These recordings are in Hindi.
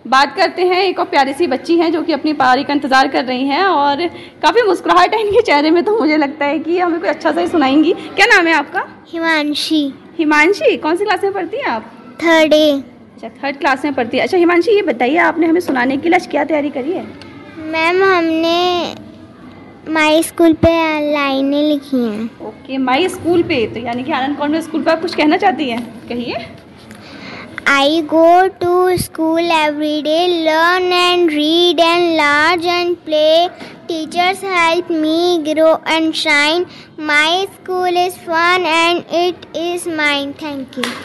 बात करते हैं एक और प्यारी सी बच्ची हैं जो कि अपनी पारी का इंतज़ार कर रही हैं और काफ़ी मुस्कुराहट है इनके चेहरे में, तो मुझे लगता है कि हमें कुछ अच्छा सा ही सुनाएंगी। क्या नाम है आपका? हिमांशी। हिमांशी, कौन सी क्लास में पढ़ती हैं आप? 3rd A। अच्छा, 3rd क्लास में पढ़ती है। अच्छा हिमांशी, ये बताइए आपने हमें सुनाने के लिए आज क्या तैयारी करी है? मैम हमने माई स्कूल पे लाइनें लिखी हैं। ओके, माई स्कूल पे, तो यानी कि आनंद कॉन्वेंट स्कूल पे आप कुछ कहना चाहती हैं? कहिए। I go to school every day, learn and read and laugh and play. Teachers help me grow and shine. My school is fun and it is mine. Thank you.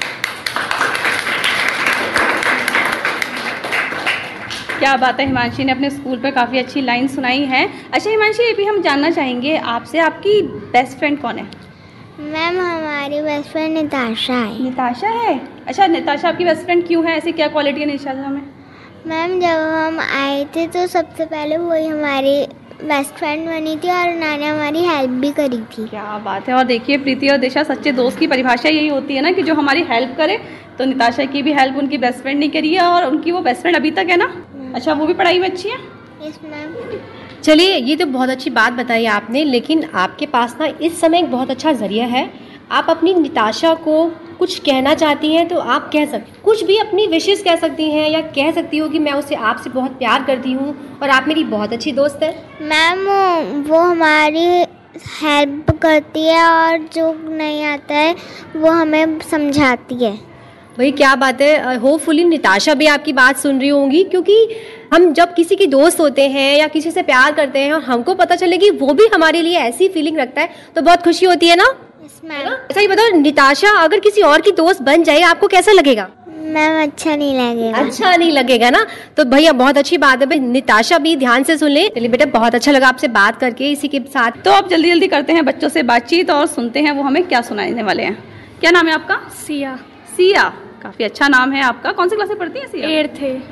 क्या बात है, हिमांशी ने अपने स्कूल पे काफ़ी अच्छी लाइन सुनाई है। अच्छा हिमांशी, ये भी हम जानना चाहेंगे आपसे, आपकी बेस्ट फ्रेंड कौन है? मैम हमारी बेस्ट फ्रेंड निताशा है। निताशा है। अच्छा निताशा आपकी बेस्ट फ्रेंड क्यों है? ऐसी क्या क्वालिटी है निताशा में? मैम जब हम आए थे तो सबसे पहले वही हमारी बेस्ट फ्रेंड बनी थी और उन्होंने हमारी हेल्प भी करी थी। क्या बात है। और देखिए प्रीति और दिशा, सच्चे दोस्त की परिभाषा यही होती है ना कि जो हमारी हेल्प करे। तो निताशा की भी हेल्प उनकी बेस्ट फ्रेंड ने करी है और उनकी वो बेस्ट फ्रेंड अभी तक है ना? अच्छा, वो भी पढ़ाई में अच्छी है? Yes ma'am. चलिए, ये तो बहुत अच्छी बात बताई आपने, लेकिन आपके पास ना इस समय एक बहुत अच्छा जरिया है। आप अपनी निताशा को कुछ कहना चाहती हैं तो आप कह सकती, कुछ भी अपनी विशेष कह सकती हैं या कह सकती हो कि मैं उसे आपसे बहुत प्यार करती हूँ और आप मेरी बहुत अच्छी दोस्त है। मैम वो हमारी हेल्प करती है और जो नहीं आता है वो हमें समझाती है। भाई क्या बात है। होपफुली निताशा भी आपकी बात सुन रही होंगी, क्योंकि हम जब किसी की दोस्त होते हैं या किसी से प्यार करते हैं और हमको पता चले कि वो भी हमारे लिए ऐसी फीलिंग रखता है तो बहुत खुशी होती है ना? Yes ma'am. अच्छा ये बताओ, निताशा अगर किसी और की दोस्त बन जाए आपको कैसा लगेगा? मैम अच्छा नहीं लगेगा। अच्छा नहीं लगेगा ना? तो भैया बहुत अच्छी बात है भाई, निताशा भी ध्यान से सुन ले। चलिए बेटा, बहुत अच्छा लगा आपसे बात करके। इसी के साथ तो अब जल्दी जल्दी करते हैं बच्चों से बातचीत और सुनते हैं वो हमें क्या सुनाने वाले हैं। क्या नाम है आपका? सिया। सिया, काफ़ी अच्छा नाम है आपका। कौन सी क्लास में पढ़ती है सिया? 8th